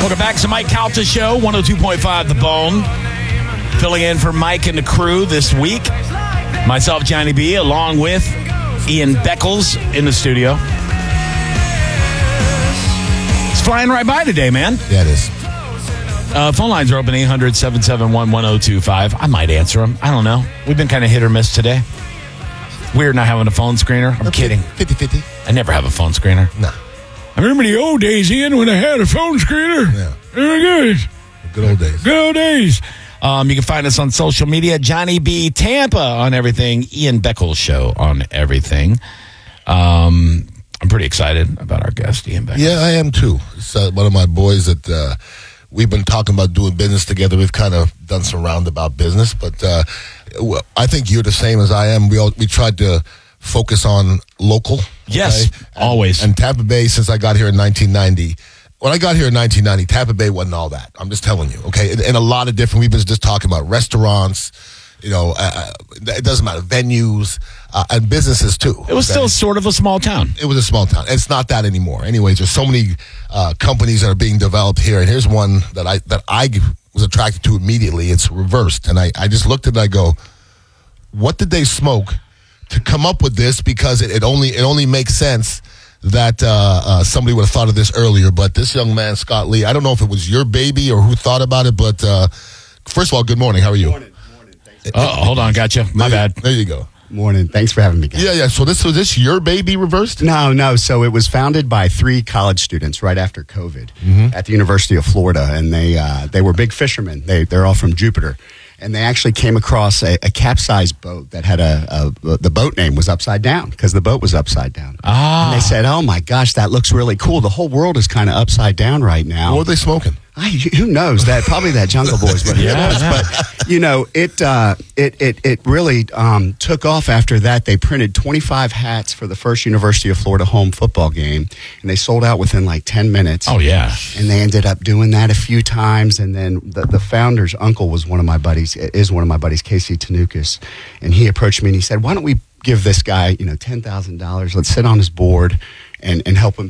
Welcome back to Mike Calta Show, 102.5 The Bone. Filling in for Mike and the crew this week. Myself, Johnny B, along with Ian Beckles in the studio. It's flying right by today, man. Yeah, it is. Phone lines are open, 800-771-1025. I might answer them. I don't know. We've been kind of hit or miss today. Weird not having a phone screener. I'm kidding. 50-50. I never have a phone screener. No. I remember the old days, Ian, when I had a phone screener. Yeah. Very good. Good old days. Good old days. You can find us on social media, Johnny B. Tampa on everything, Ian Beckles Show on everything. I'm pretty excited about our guest, Ian Beckles. Yeah, I am too. It's one of my boys that we've been talking about doing business together. We've kind of done some roundabout business, but I think you're the same as I am. We tried to focus on local. Yes, okay? always. And Tampa Bay, since I got here in 1990. When I got here in 1990, Tampa Bay wasn't all that. I'm just telling you, okay? And a lot of different, we've been just talking about restaurants, it doesn't matter, venues, and businesses too. It was still sort of a small town. It was a small town. It's not that anymore. Anyways, there's so many companies that are being developed here, and here's one that I was attracted to immediately. It's Reversed, and I just looked at it and I go, what did they smoke to come up with this? Because it only makes sense that somebody would have thought of this earlier. But this young man, Scott Lee, I don't know if it was your baby or who thought about it, but first of all, good morning. How are you? Morning. Thanks. Hold on. Gotcha. My bad. There you go. Morning. Thanks for having me, guys. Yeah. So was this your baby, Reversed? No. So it was founded by 3 college students right after COVID at the University of Florida, and they were big fishermen. They're all from Jupiter. And they actually came across a capsized boat that had the boat name was upside down because the boat was upside down. Ah. And they said, oh my gosh, that looks really cool. The whole world is kind of upside down right now. What were they smoking? Who knows? Probably that Jungle Boys, but it really took off after that. They printed 25 hats for the first University of Florida home football game, and they sold out within like 10 minutes. Oh, yeah. And they ended up doing that a few times, and then the founder's uncle is one of my buddies, Casey Tanukas, and he approached me and he said, why don't we give this guy, $10,000, let's sit on his board and help him